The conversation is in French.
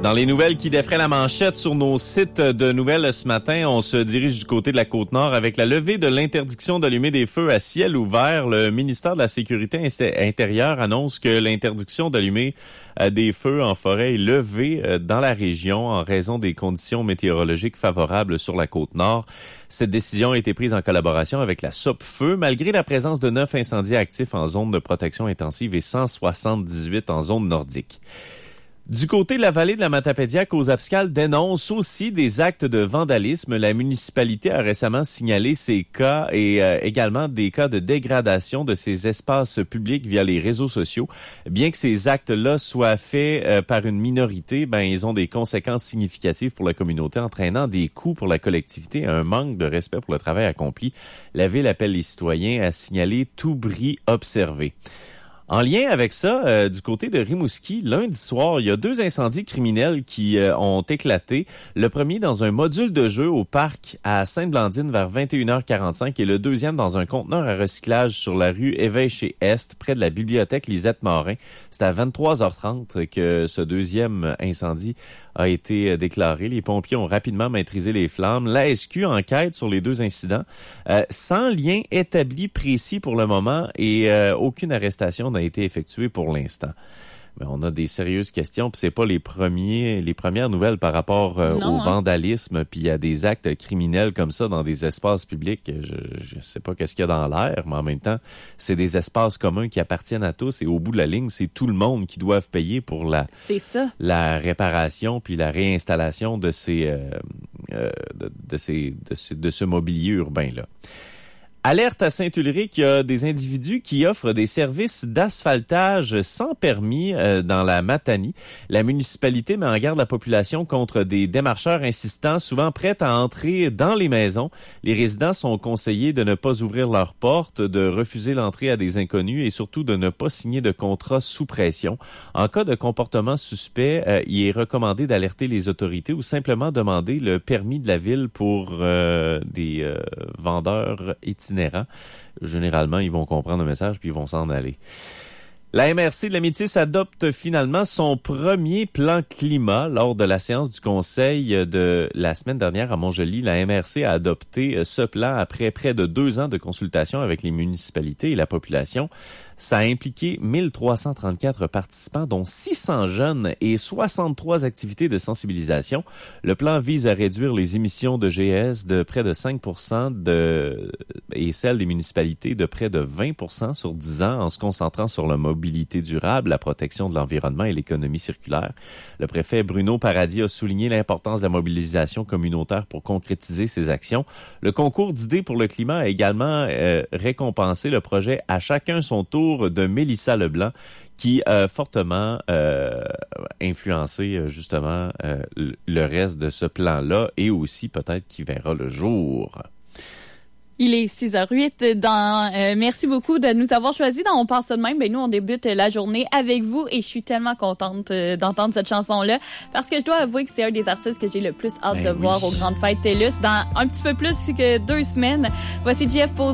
Dans les nouvelles qui défraient la manchette sur nos sites de nouvelles ce matin, on se dirige du côté de la Côte-Nord avec la levée de l'interdiction d'allumer des feux à ciel ouvert. Le ministère de la Sécurité intérieure annonce que l'interdiction d'allumer des feux en forêt est levée dans la région en raison des conditions météorologiques favorables sur la Côte-Nord. Cette décision a été prise en collaboration avec la SOPFEU, malgré la présence de 9 incendies actifs en zone de protection intensive et 178 en zone nordique. Du côté de la vallée de la Matapédiac, aux Abscales dénonce aussi des actes de vandalisme. La municipalité a récemment signalé ces cas et également des cas de dégradation de ces espaces publics via les réseaux sociaux. Bien que ces actes-là soient faits par une minorité, ils ont des conséquences significatives pour la communauté, entraînant des coûts pour la collectivité et un manque de respect pour le travail accompli. La ville appelle les citoyens à signaler tout bris observé. En lien avec ça, du côté de Rimouski, lundi soir, il y a 2 incendies criminels qui ont éclaté. Le premier dans un module de jeu au parc à Sainte-Blandine vers 21h45 et le deuxième dans un conteneur à recyclage sur la rue Évêché-Est, près de la bibliothèque Lisette-Morin. C'est à 23h30 que ce deuxième incendie a été déclaré. Les pompiers ont rapidement maîtrisé les flammes. La SQ enquête sur les 2 incidents sans lien établi précis pour le moment et aucune arrestation n'a été effectuée pour l'instant. Mais on a des sérieuses questions, puis c'est pas les premières nouvelles par rapport au vandalisme, puis il y a des actes criminels comme ça dans des espaces publics. Je sais pas qu'est-ce qu'il y a dans l'air, mais en même temps, c'est des espaces communs qui appartiennent à tous et au bout de la ligne, c'est tout le monde qui doit payer pour la réparation puis la réinstallation de ce mobilier urbain là. Alerte à Saint-Ulrich, il y a des individus qui offrent des services d'asphaltage sans permis dans la Matanie. La municipalité met en garde la population contre des démarcheurs insistants, souvent prêts à entrer dans les maisons. Les résidents sont conseillés de ne pas ouvrir leurs portes, de refuser l'entrée à des inconnus et surtout de ne pas signer de contrat sous pression. En cas de comportement suspect, il est recommandé d'alerter les autorités ou simplement demander le permis de la ville pour des vendeurs itinérants. Généralement, ils vont comprendre le message puis ils vont s'en aller. La MRC de la Métis adopte finalement son premier plan climat lors de la séance du conseil de la semaine dernière à Montjoly. La MRC a adopté ce plan après près de 2 ans de consultation avec les municipalités et la population. Ça a impliqué 1334 participants, dont 600 jeunes et 63 activités de sensibilisation. Le plan vise à réduire les émissions de GES de près de 5% et celles des municipalités de près de 20% sur 10 ans en se concentrant sur la mobilité durable, la protection de l'environnement et l'économie circulaire. Le préfet Bruno Paradis a souligné l'importance de la mobilisation communautaire pour concrétiser ces actions. Le concours d'idées pour le climat a également récompensé le projet « À chacun son tour » de Mélissa Leblanc, qui a fortement influencé justement le reste de ce plan-là et aussi peut-être qui verra le jour. Il est 6h08. Merci beaucoup de nous avoir choisis dans On pense ça de même. Nous, on débute la journée avec vous et je suis tellement contente d'entendre cette chanson-là parce que je dois avouer que c'est un des artistes que j'ai le plus hâte de voir aux Grandes Fêtes TELUS dans un petit peu plus que 2 semaines. Voici JF Posé.